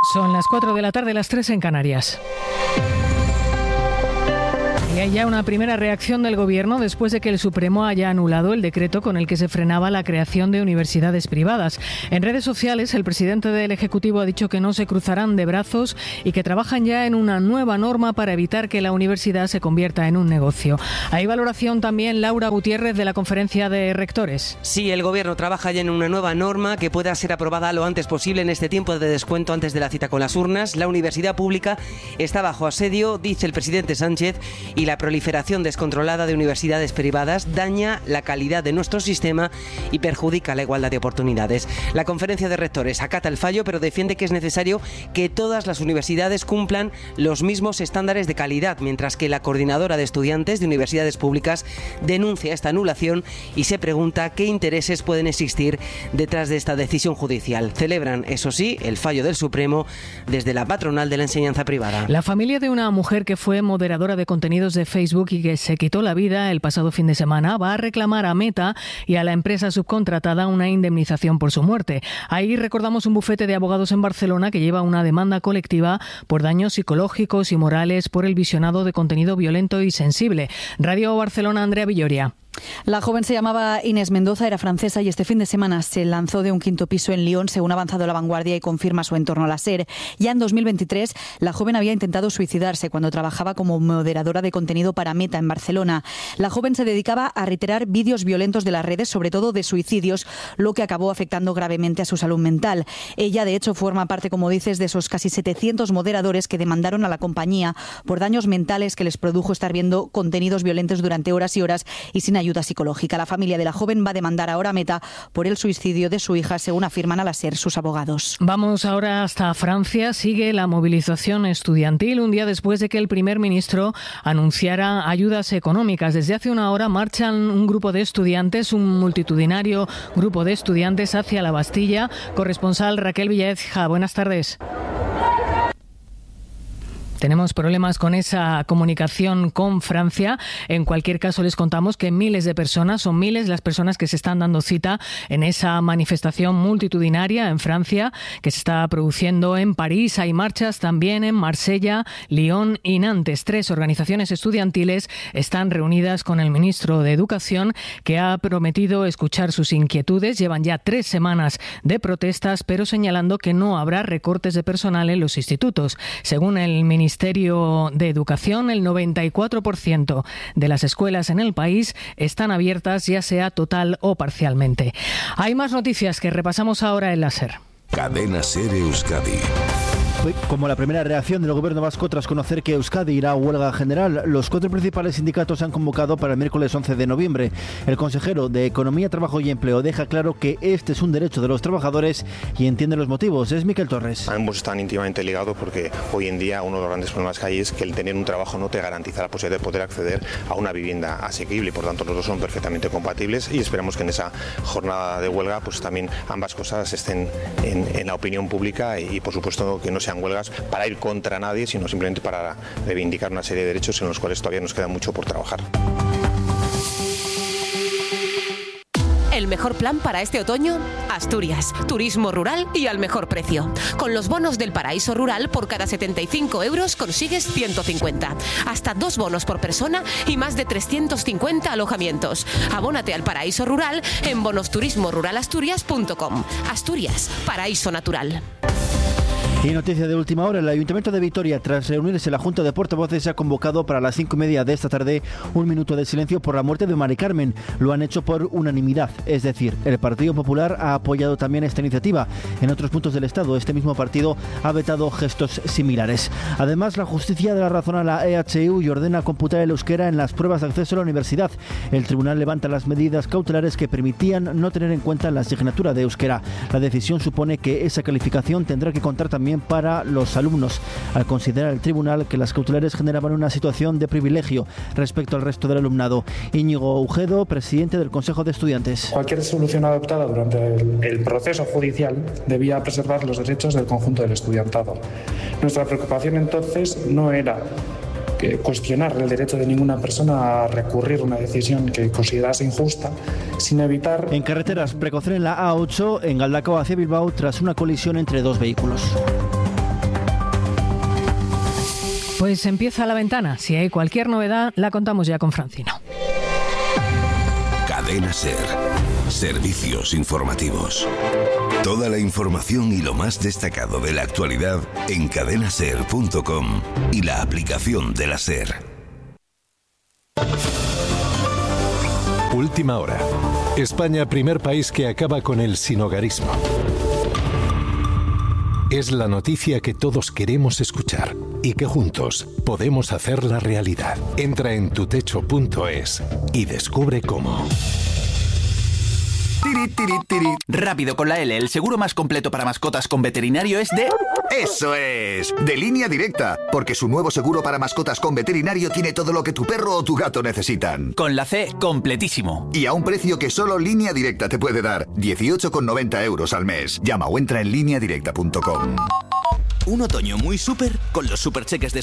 Son las 4 de la tarde, las 3 en Canarias. Y hay ya una primera reacción del Gobierno después de que el Supremo haya anulado el decreto con el que se frenaba la creación de universidades privadas. En redes sociales, el presidente del Ejecutivo ha dicho que no se cruzarán de brazos y que trabajan ya en una nueva norma para evitar que la universidad se convierta en un negocio. Hay valoración también, Laura Gutiérrez, de la Conferencia de Rectores. Sí, el Gobierno trabaja ya en una nueva norma que pueda ser aprobada lo antes posible en este tiempo de descuento antes de la cita con las urnas. La universidad pública está bajo asedio, dice el presidente Sánchez, y la proliferación descontrolada de universidades privadas daña la calidad de nuestro sistema y perjudica la igualdad de oportunidades. La Conferencia de Rectores acata el fallo, pero defiende que es necesario que todas las universidades cumplan los mismos estándares de calidad, mientras que la Coordinadora de Estudiantes de Universidades Públicas denuncia esta anulación y se pregunta qué intereses pueden existir detrás de esta decisión judicial. Celebran, eso sí, el fallo del Supremo desde la patronal de la enseñanza privada. La familia de una mujer que fue moderadora de contenidos de Facebook y que se quitó la vida el pasado fin de semana va a reclamar a Meta y a la empresa subcontratada una indemnización por su muerte. Ahí recordamos un bufete de abogados en Barcelona que lleva una demanda colectiva por daños psicológicos y morales por el visionado de contenido violento y sensible. Radio Barcelona, Andrea Villoria. La joven se llamaba Inés Mendoza, era francesa y este fin de semana se lanzó de un quinto piso en Lyon, según ha avanzado La Vanguardia y confirma su entorno la SER. Ya en 2023, la joven había intentado suicidarse cuando trabajaba como moderadora de contenido para Meta en Barcelona. La joven se dedicaba a reiterar vídeos violentos de las redes, sobre todo de suicidios, lo que acabó afectando gravemente a su salud mental. Ella, de hecho, forma parte, como dices, de esos casi 700 moderadores que demandaron a la compañía por daños mentales que les produjo estar viendo contenidos violentos durante horas y horas y sin ayuda psicológica. La familia de la joven va a demandar ahora a Meta por el suicidio de su hija, según afirman a la SER sus abogados. Vamos ahora hasta Francia. Sigue la movilización estudiantil un día después de que el primer ministro anunciara ayudas económicas. Desde hace una hora marchan un grupo de estudiantes, un multitudinario grupo de estudiantes hacia la Bastilla. Corresponsal Raquel Villaécija, buenas tardes. Tenemos problemas con esa comunicación con Francia. En cualquier caso, les contamos que miles de personas, son miles las personas que se están dando cita en esa manifestación multitudinaria en Francia que se está produciendo en París. Hay marchas también en Marsella, Lyon y Nantes. 3 organizaciones estudiantiles están reunidas con el ministro de Educación, que ha prometido escuchar sus inquietudes. Llevan ya 3 semanas de protestas, pero señalando que no habrá recortes de personal en los institutos. Según el Ministerio de Educación, el 94% de las escuelas en el país están abiertas, ya sea total o parcialmente. Hay más noticias que repasamos ahora en la SER. Cadena SER Euskadi. Como la primera reacción del gobierno vasco tras conocer que Euskadi irá a huelga general, los 4 principales sindicatos han convocado para el miércoles 11 de noviembre. El consejero de Economía, Trabajo y Empleo deja claro que este es un derecho de los trabajadores y entiende los motivos. Es Miquel Torres. Ambos están íntimamente ligados porque hoy en día uno de los grandes problemas que hay es que el tener un trabajo no te garantiza la posibilidad de poder acceder a una vivienda asequible y por tanto los dos son perfectamente compatibles y esperamos que en esa jornada de huelga pues también ambas cosas estén en la opinión pública y por supuesto que no sean huelgas para ir contra nadie, sino simplemente para reivindicar una serie de derechos en los cuales todavía nos queda mucho por trabajar. El mejor plan para este otoño, Asturias, turismo rural y al mejor precio. Con los bonos del Paraíso Rural, por cada 75 euros consigues 150. Hasta 2 bonos por persona y más de 350 alojamientos. Abónate al Paraíso Rural en bonosturismoruralasturias.com. Asturias, paraíso natural. Y noticia de última hora, el Ayuntamiento de Vitoria, tras reunirse la Junta de Portavoces, ha convocado para las 5:30 de esta tarde un minuto de silencio por la muerte de Mari Carmen. Lo han hecho por unanimidad, es decir, el Partido Popular ha apoyado también esta iniciativa. En otros puntos del Estado, este mismo partido ha vetado gestos similares. Además, la justicia da la razón a la EHU y ordena computar el euskera en las pruebas de acceso a la universidad. El tribunal levanta las medidas cautelares que permitían no tener en cuenta la asignatura de euskera. La decisión supone que esa calificación tendrá que contar también para los alumnos, al considerar el tribunal que las cautelares generaban una situación de privilegio respecto al resto del alumnado. Íñigo Ujedo, presidente del Consejo de Estudiantes. Cualquier solución adoptada durante el proceso judicial debía preservar los derechos del conjunto del estudiantado. Nuestra preocupación entonces no era cuestionar el derecho de ninguna persona a recurrir a una decisión que considerase injusta, sin evitar... En carreteras, precaución en la A8 en Galdacao hacia Bilbao tras una colisión entre 2 vehículos. Pues empieza La Ventana. Si hay cualquier novedad, la contamos ya con Francino. Cadena SER. Servicios informativos. Toda la información y lo más destacado de la actualidad en cadenaser.com y la aplicación de la SER. Última hora. España, primer país que acaba con el sinhogarismo. Es la noticia que todos queremos escuchar y que juntos podemos hacerla realidad. Entra en tutecho.es y descubre cómo. Tiri, tiri, tiri. Rápido con la L, el seguro más completo para mascotas con veterinario es de... ¡Eso es! De Línea Directa, porque su nuevo seguro para mascotas con veterinario tiene todo lo que tu perro o tu gato necesitan. Con la C, completísimo. Y a un precio que solo Línea Directa te puede dar, 18,90 € al mes. Llama o entra en lineadirecta.com. Un otoño muy súper con los supercheques de